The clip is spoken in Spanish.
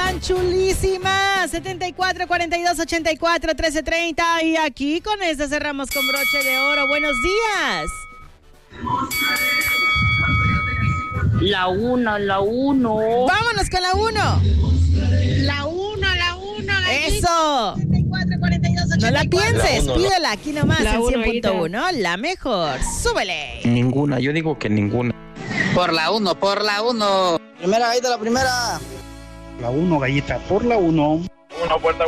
están? Chulísimas. 74 42 84 13 30. Y aquí con esta cerramos con broche de oro. Buenos días. La 1. Vámonos con la 1. La 1. Eso. 74 42 84. No la pienses, La uno, pídela aquí nomás La en uno, 100.1. La mejor. Súbele. Ninguna, yo digo que ninguna. Por la 1. Primera, ahí de la primera. La 1, gallita, por la 1. Una puerta